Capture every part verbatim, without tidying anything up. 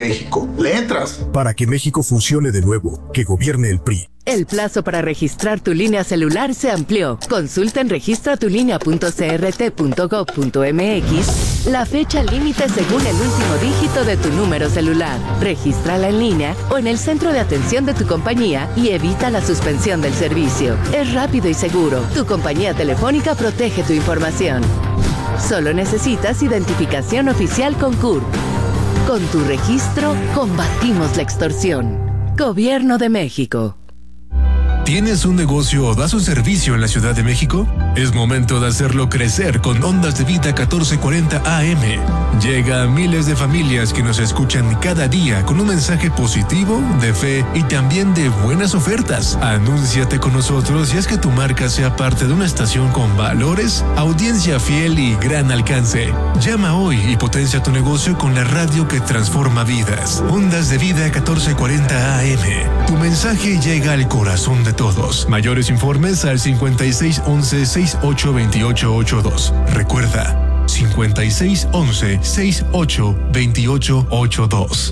México. ¿Le entras? Para que México funcione de nuevo, que gobierne el P R I. El plazo para registrar tu línea celular se amplió. Consulta en registra tu línea punto c r t punto gov punto m x la fecha límite según el último dígito de tu número celular. Regístrala en línea o en el centro de atención de tu compañía y evita la suspensión del servicio. Es rápido y seguro. Tu compañía telefónica protege tu información. Solo necesitas identificación oficial con C U R P. Con tu registro, combatimos la extorsión. Gobierno de México. ¿Tienes un negocio o das un servicio en la Ciudad de México? Es momento de hacerlo crecer con Ondas de Vida catorce cuarenta A M. Llega a miles de familias que nos escuchan cada día con un mensaje positivo, de fe y también de buenas ofertas. Anúnciate con nosotros y haz que tu marca sea parte de una estación con valores, audiencia fiel y gran alcance. Llama hoy y potencia tu negocio con la radio que transforma vidas. Ondas de Vida catorce cuarenta A M. Tu mensaje llega al corazón de todos. Mayores informes al cincuenta y seis once sesenta y ocho veintiocho ochenta y dos. Recuerda, cincuenta y seis once sesenta y ocho veintiocho ochenta y dos.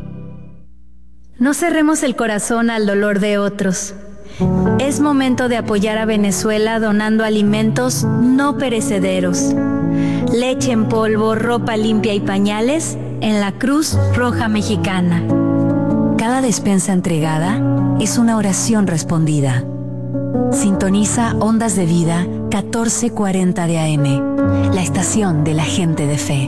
No cerremos el corazón al dolor de otros. Es momento de apoyar a Venezuela donando alimentos no perecederos. Leche en polvo, ropa limpia y pañales en la Cruz Roja Mexicana. Cada despensa entregada es una oración respondida. Sintoniza Ondas de Vida catorce cuarenta de A M, la estación de la gente de fe.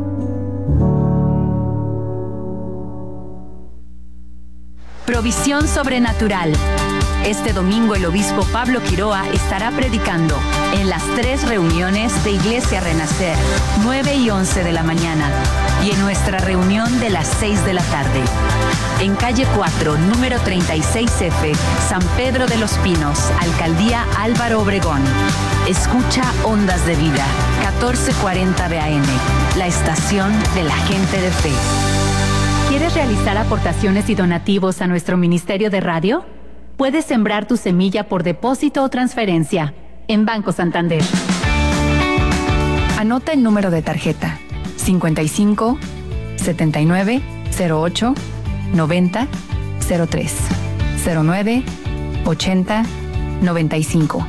Provisión sobrenatural. Este domingo el obispo Pablo Quiroa estará predicando en las tres reuniones de Iglesia Renacer, nueve y once de la mañana, y en nuestra reunión de las seis de la tarde. En calle cuatro, número treinta y seis F, San Pedro de los Pinos, Alcaldía Álvaro Obregón. Escucha Ondas de Vida, catorce cuarenta de A M, la estación de la gente de fe. ¿Quieres realizar aportaciones y donativos a nuestro Ministerio de Radio? Puedes sembrar tu semilla por depósito o transferencia en Banco Santander. Anota el número de tarjeta cincuenta y cinco, setenta y nueve, cero ocho, noventa, cero tres, cero nueve, ochenta, noventa y cinco.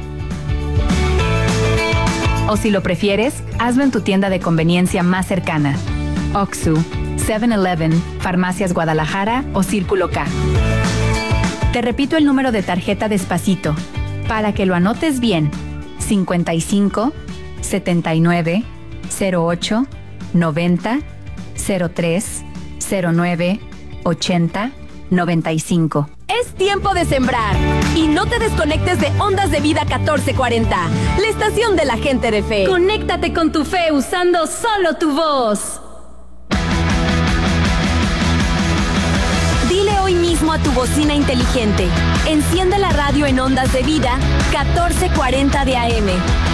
O si lo prefieres, hazlo en tu tienda de conveniencia más cercana. Oxxo, seven eleven, Farmacias Guadalajara o Círculo K. Te repito el número de tarjeta despacito, para que lo anotes bien. cincuenta y cinco, setenta y nueve, cero ocho, noventa, cero tres, cero nueve, ochenta, noventa y cinco. Es tiempo de sembrar. Y no te desconectes de Ondas de Vida catorce cuarenta, la estación de la gente de fe. Conéctate con tu fe usando solo tu voz. Dile hoy mismo a tu bocina inteligente: enciende la radio en Ondas de Vida catorce cuarenta de A M.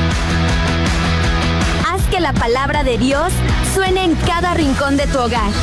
Haz que la palabra de Dios suene en cada rincón de tu hogar.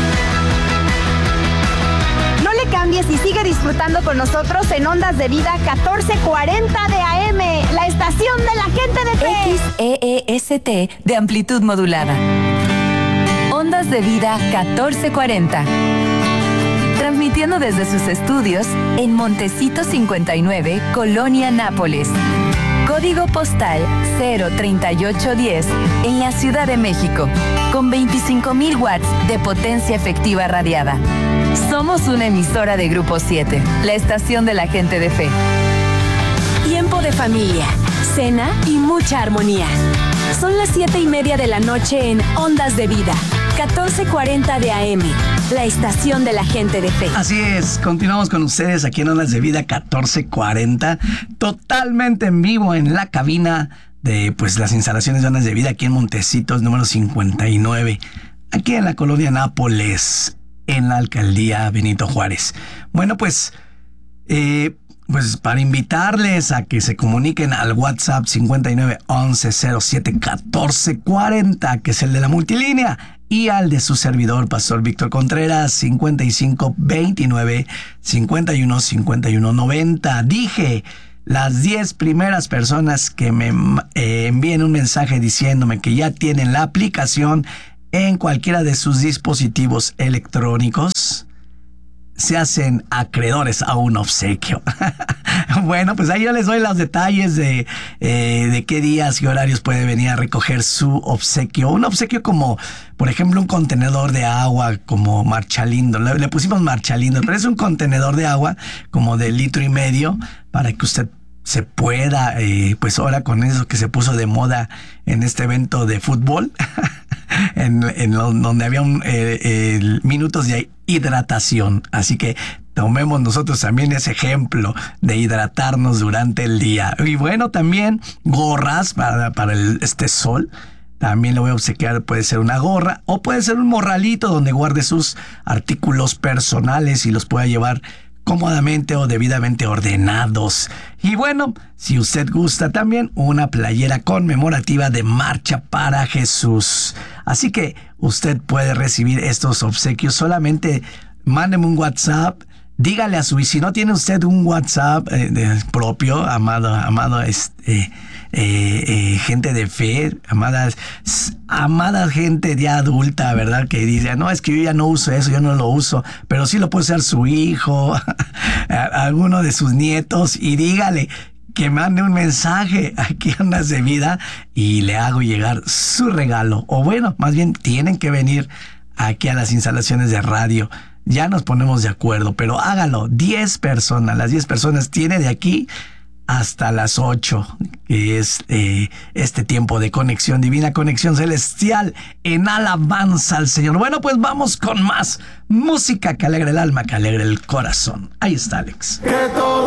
No le cambies y sigue disfrutando con nosotros en Ondas de Vida catorce cuarenta de A M, la estación de la gente de fe. X E E S T de amplitud modulada. Ondas de Vida catorce cuarenta. Transmitiendo desde sus estudios en Montecito cincuenta y nueve, Colonia Nápoles. Código postal cero treinta y ocho diez en la Ciudad de México, con veinticinco mil watts de potencia efectiva radiada. Somos una emisora de Grupo siete, la estación de la gente de fe. Tiempo de familia, cena y mucha armonía. Son las siete y media de la noche en Ondas de Vida, catorce cuarenta de A M, la estación de la gente de fe. Así es, continuamos con ustedes aquí en Ondas de Vida catorce cuarenta, totalmente en vivo en la cabina de pues las instalaciones de Ondas de Vida aquí en Montecitos número cincuenta y nueve, aquí en la Colonia Nápoles, en la Alcaldía Benito Juárez. Bueno, pues eh, pues para invitarles a que se comuniquen al WhatsApp cincuenta y nueve once cero siete catorce cuarenta, que es el de la multilínea, y al de su servidor, Pastor Víctor Contreras, cincuenta y cinco veintinueve cincuenta y uno cincuenta y uno noventa. Dije, las diez primeras personas que me eh, envíen un mensaje diciéndome que ya tienen la aplicación en cualquiera de sus dispositivos electrónicos, se hacen acreedores a un obsequio. Bueno, pues ahí yo les doy los detalles de, eh, de qué días y horarios puede venir a recoger su obsequio. Un obsequio como, por ejemplo, un contenedor de agua como Marchalindo. Le, le pusimos Marchalindo, pero es un contenedor de agua como de litro y medio para que usted se pueda, eh, pues ahora con eso que se puso de moda en este evento de fútbol, en, en lo, donde había un, eh, eh, minutos de hidratación. Así que tomemos nosotros también ese ejemplo de hidratarnos durante el día. Y bueno, también gorras para, para el, este sol. También le voy a obsequiar, puede ser una gorra o puede ser un morralito donde guarde sus artículos personales y los pueda llevar cómodamente o debidamente ordenados. Y bueno, si usted gusta también, una playera conmemorativa de Marcha para Jesús. Así que usted puede recibir estos obsequios. Solamente mándeme un WhatsApp, dígale a su, y si no tiene usted un WhatsApp eh, de, propio, amado, amado, este, eh, eh, gente de fe, amada, amada gente ya adulta, ¿verdad? Que dice, no, es que yo ya no uso eso, yo no lo uso, pero sí lo puede usar su hijo, alguno de sus nietos, y dígale que mande un mensaje aquí a Ondas de Vida y le hago llegar su regalo. O bueno, más bien tienen que venir aquí a las instalaciones de radio. Ya nos ponemos de acuerdo, pero hágalo. diez personas, las diez personas tiene de aquí hasta las ocho, que es eh, este tiempo de conexión divina, conexión celestial en alabanza al Señor. Bueno, pues vamos con más música que alegre el alma, que alegre el corazón. Ahí está, Alex.